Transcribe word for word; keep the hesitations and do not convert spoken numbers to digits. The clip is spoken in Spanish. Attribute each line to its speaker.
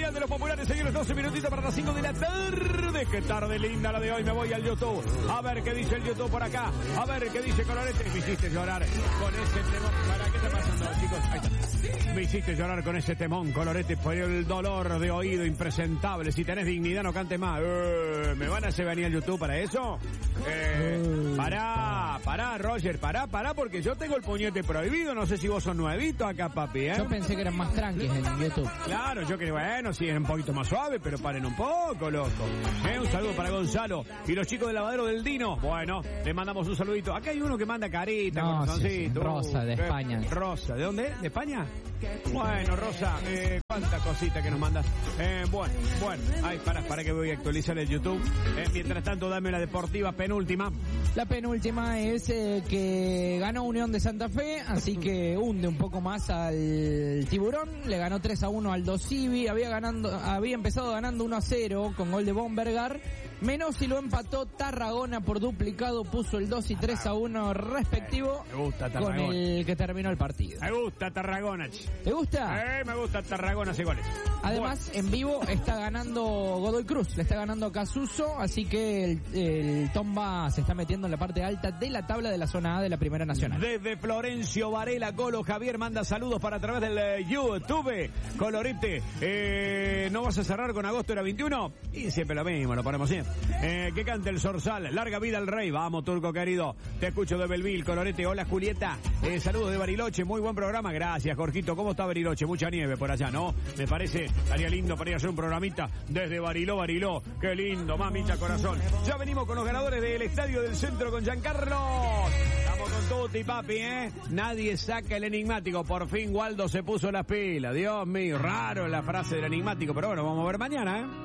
Speaker 1: Mundial de los Populares, señores, doce minutitos para las cinco de la tarde. Qué tarde linda la de hoy, me voy al YouTube. A ver qué dice el YouTube por acá. A ver qué dice Colorete. Me hiciste llorar con ese temón. ¿Para qué está pasando, chicos? Ahí está. Me hiciste llorar con ese temón, Colorete, por el dolor de oído impresentable. Si tenés dignidad, no cante más. Eh, ¿Me van a hacer venir al YouTube para eso? Eh, pará, pará, Roger, pará, pará, porque yo tengo el puñete prohibido. No sé si vos sos nuevito acá, papi, ¿eh?
Speaker 2: Yo pensé que eran más tranquis en YouTube.
Speaker 1: Claro, yo creo, bueno, sí, es un poquito más suave, pero paren un poco, loco. Eh, un saludo para Gonzalo y los chicos del lavadero del Dino. Bueno, le mandamos un saludito. Acá hay uno que manda carita,
Speaker 2: no,
Speaker 1: corazoncito.
Speaker 2: sí, sí. Rosa, de España.
Speaker 1: Rosa, ¿de dónde? ¿De España? Bueno, Rosa, eh, cuánta cosita que nos mandas. Eh, bueno, bueno, ay, para, para que voy a actualizar el YouTube. Eh, mientras tanto, dame la deportiva penúltima.
Speaker 2: La penúltima es eh, que ganó Unión de Santa Fe, así que hunde un poco más al Tiburón. Le ganó tres a uno al Dosivi, había ganando, había empezado ganando uno a cero con gol de Bombergar. Menossi lo empató, Tarragona por duplicado puso el dos y tres a uno respectivo.
Speaker 1: Me gusta Tarragona.
Speaker 2: Con el que terminó el partido.
Speaker 1: Me gusta Tarragona.
Speaker 2: ¿Te gusta?
Speaker 1: Eh, me gusta Tarragona, hace goles.
Speaker 2: Además,
Speaker 1: bueno.
Speaker 2: En vivo está ganando Godoy Cruz, le está ganando Casuso, así que el, el Tomba se está metiendo en la parte alta de la tabla de la zona A de la Primera Nacional.
Speaker 1: Desde Florencio Varela, Colo Javier manda saludos para a través del eh, YouTube. Colorete, eh, ¿no vas a cerrar con agosto era veintiuno? Y siempre lo mismo, lo ponemos siempre. Eh, que cante el Zorzal, larga vida al rey. Vamos, Turco querido, te escucho de Belville, Colorete. Hola, Julieta, eh, saludos de Bariloche, muy buen programa, gracias, Jorgito. ¿Cómo está Bariloche? Mucha nieve por allá, ¿no? Me parece, estaría lindo para ir a hacer un programita desde Bariló, Bariló. Qué lindo, mamita corazón. Ya venimos con los ganadores del Estadio del Centro con Giancarlo. Estamos con Tuti, papi, ¿eh? Nadie saca el enigmático. Por fin Waldo se puso las pilas. Dios mío, raro la frase del enigmático, pero bueno, vamos a ver mañana, ¿eh?